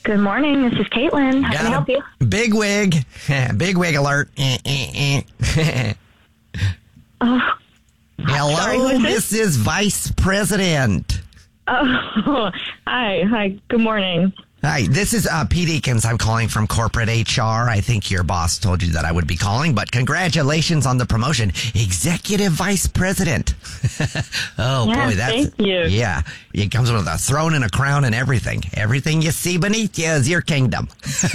Good morning. This is Caitlin. How can I help you? Big wig. Big wig alert. Oh, Hello, sorry, who is this? Mrs. Vice President. Oh, hi. Good morning. Hi, this is Pete Eakins. I'm calling from corporate HR. I think your boss told you that I would be calling, but congratulations on the promotion. Executive Vice President. Oh, Yeah, boy, that's... thank you. Yeah, it comes with a throne and a crown and everything. Everything you see beneath you is your kingdom.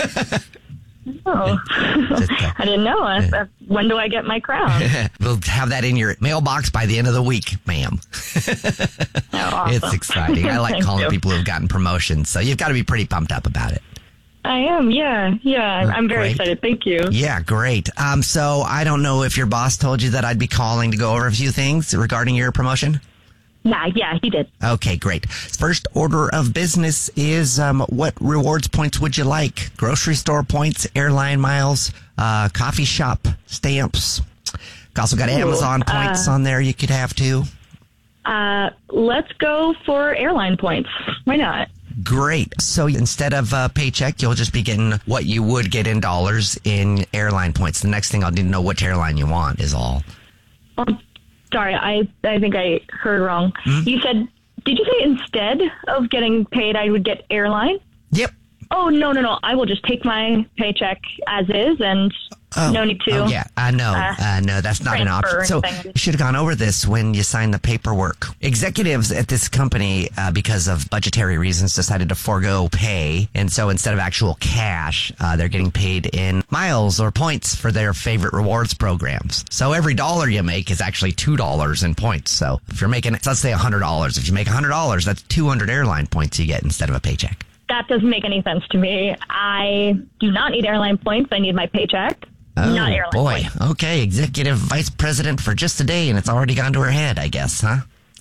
Oh, I didn't know. When do I get my crown? We'll have that in your mailbox by the end of the week, ma'am. Oh, awesome. It's exciting. I like Thank calling you. people who've gotten promotions, so you've got to be pretty pumped up about it. I am. Yeah. I'm very Great. excited. Thank you. Yeah, great. So I don't know if your boss told you that I'd be calling to go over a few things regarding your promotion. Yeah, he did. Okay, great. First order of business is what rewards points would you like? Grocery store points, airline miles, coffee shop stamps. Also got Amazon points on there you could have too. Let's go for airline points. Why not? Great. So instead of a paycheck, you'll just be getting what you would get in dollars in airline points. The next thing I'll need to know which airline you want is all. Sorry, I think I heard wrong. You said, did you say instead of getting paid, I would get airline? Yep. Oh, no. I will just take my paycheck as is and no need to. Oh, yeah. No, that's not an transfer option. So anything. you should have gone over this when you signed the paperwork. Executives at this company, because of budgetary reasons, decided to forego pay. And so instead of actual cash, they're getting paid in miles or points for their favorite rewards programs. So every dollar you make is actually $2 in points. So if you're making, let's say $100, if you make $100, that's 200 airline points you get instead of a paycheck. That doesn't make any sense to me. I do not need airline points. I need my paycheck. Not airline boy. points. Okay, executive vice president for just a day, and it's already gone to her head, I guess, huh?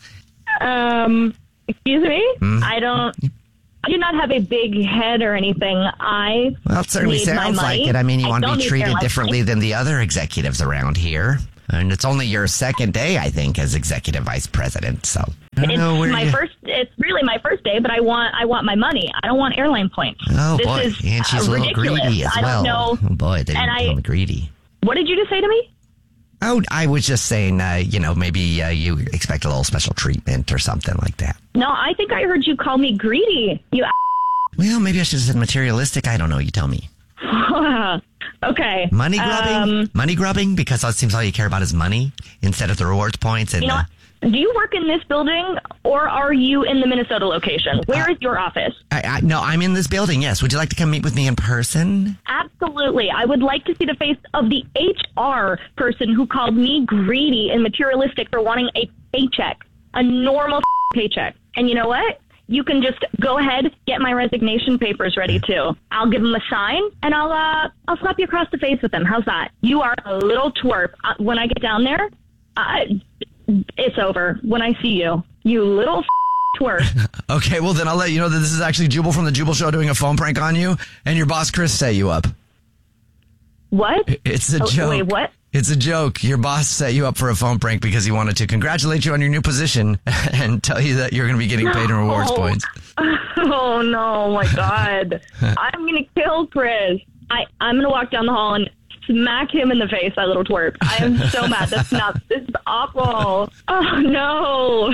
Excuse me? I do not have a big head or anything. Well, it certainly need my sounds like money. it. I mean, you I want to don't be need treated airline differently points. than the other executives around here. And it's only your second day, I think, as executive vice president. So I don't know where It's really my first day, but I want my money. I don't want airline points. Oh, this boy. is And she's a little ridiculous. greedy as I well. don't know. Oh, boy, they And become greedy. What did you just say to me? Oh, I was just saying, maybe you expect a little special treatment or something like that. No, I think I heard you call me greedy. You. Well, maybe I should have said materialistic. I don't know. You tell me. Okay. Money grubbing? Money grubbing? Because that seems all you care about is money instead of the rewards points. And You know what? Do you work in this building or are you in the Minnesota location? Where is your office? No, I'm in this building, yes. Would you like to come meet with me in person? Absolutely. I would like to see the face of the HR person who called me greedy and materialistic for wanting a paycheck, a normal paycheck. And you know what? You can just go ahead, get my resignation papers ready too. I'll give them a sign and I'll slap you across the face with them. How's that? You are a little twerp. When I get down there, it's over. When I see you, you little twerp. Okay, well then I'll let you know that this is actually Jubal from the Jubal Show doing a phone prank on you, and your boss Chris set you up. What? It's a joke. Wait, what? It's a joke. Your boss set you up for a phone prank because he wanted to congratulate you on your new position and tell you that you're going to be getting paid in rewards points. Oh no, my God. I'm going to kill Chris. I'm going to walk down the hall and smack him in the face, that little twerp. I am so mad. This is awful. Oh no.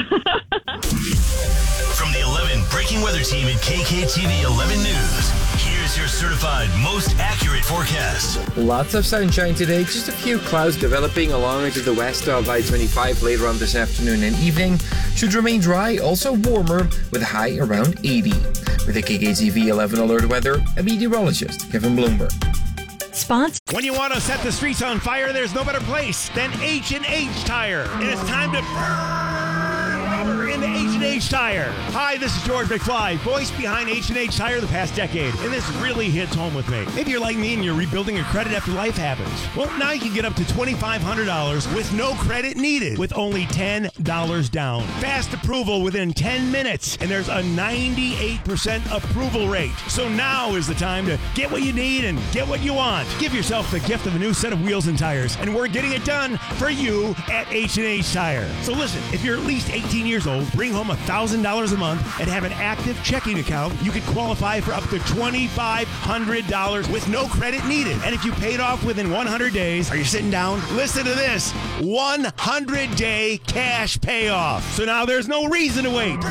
From the 11 Breaking Weather Team at KKTV 11 News, here's your certified most accurate forecast. Lots of sunshine today, just a few clouds developing along into the west of I-25 later on this afternoon and evening. Should remain dry, also warmer, with a high around 80. With the KKTV 11 alert weather, a meteorologist, Kevin Bloomberg. When you want to set the streets on fire, there's no better place than H&H Tire. And it's time to burn rubber into H&H Tire. Hi, this is George McFly, voice behind H&H Tire the past decade. And this really hits home with me. Maybe you're like me and you're rebuilding your credit after life happens. Well, now you can get up to $2,500 with no credit needed with only $10 down. Fast approval within 10 minutes. And there's a 98% approval rate. So now is the time to get what you need and get what you want. Give yourself the gift of a new set of wheels and tires. And we're getting it done for you at H&H Tire. So listen, if you're at least 18 years old, bring home minimum $1,000 a month and have an active checking account, you could qualify for up to $2,500 with no credit needed. And if you paid off within 100 days, are you sitting down? Listen to this. 100-day cash payoff. So now there's no reason to wait.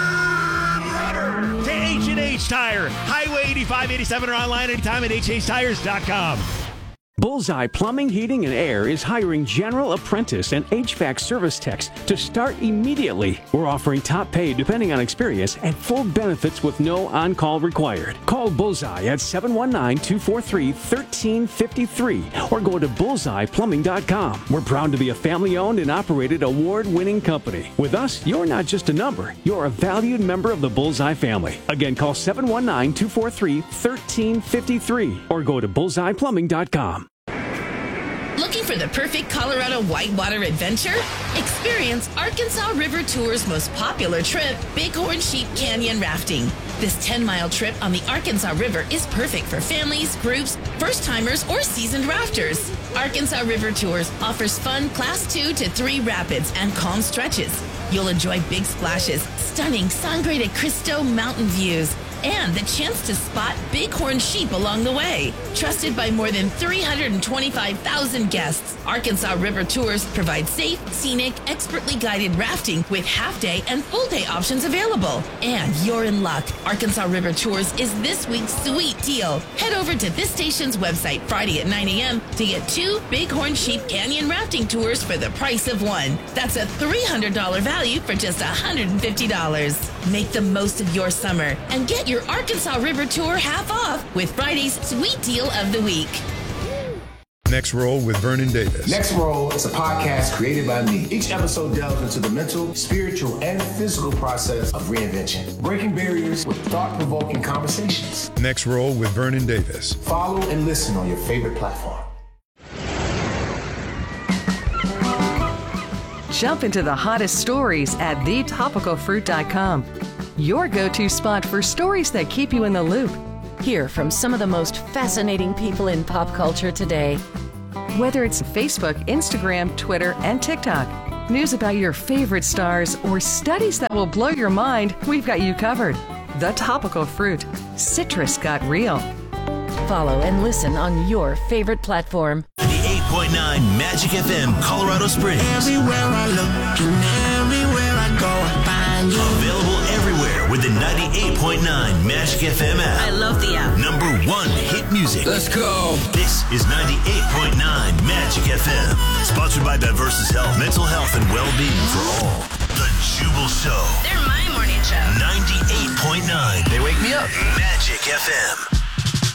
To H&H Tire. Highway 8587 or online anytime at HHTires.com. Bullseye Plumbing, Heating, and Air is hiring general apprentice and HVAC service techs to start immediately. We're offering top pay depending on experience and full benefits with no on-call required. Call Bullseye at 719-243-1353 or go to bullseyeplumbing.com. We're proud to be a family-owned and operated award-winning company. With us, you're not just a number. You're a valued member of the Bullseye family. Again, call 719-243-1353 or go to bullseyeplumbing.com. Looking for the perfect Colorado whitewater adventure? Experience Arkansas River Tour's most popular trip, Bighorn Sheep Canyon Rafting. This 10-mile trip on the Arkansas River is perfect for families, groups, first-timers, or seasoned rafters. Arkansas River Tours offers fun Class 2 to 3 rapids and calm stretches. You'll enjoy big splashes, stunning Sangre de Cristo mountain views, and the chance to spot bighorn sheep along the way. Trusted by more than 325,000 guests, Arkansas River Tours provide safe, scenic, expertly guided rafting with half-day and full-day options available. And you're in luck. Arkansas River Tours is this week's sweet deal. Head over to this station's website Friday at 9 a.m. to get 2 Bighorn Sheep Canyon rafting tours for the price of one. That's a $300 value for just $150. Make the most of your summer and get your Arkansas River Tour half off with Friday's Sweet Deal of the Week. Next Roll with Vernon Davis. Next Roll is a podcast created by me. Each episode delves into the mental, spiritual, and physical process of reinvention, breaking barriers with thought-provoking conversations. Next Roll with Vernon Davis. Follow and listen on your favorite platform. Jump into the hottest stories at thetopicalfruit.com. Your go-to spot for stories that keep you in the loop. Hear from some of the most fascinating people in pop culture today. Whether it's Facebook, Instagram, Twitter, and TikTok, news about your favorite stars, or studies that will blow your mind, we've got you covered. The Topical Fruit. Citrus got real. Follow and listen on your favorite platform. 98.9 Magic FM, Colorado Springs. Everywhere I look and everywhere I go, I find you. Available everywhere with the 98.9 Magic FM app. I love the app. Number 1 hit music. Let's go. This is 98.9 Magic FM. Sponsored by Diversus Health, mental health and well-being for all. The Jubal Show. They're my morning show. 98.9. They wake me up. Magic FM.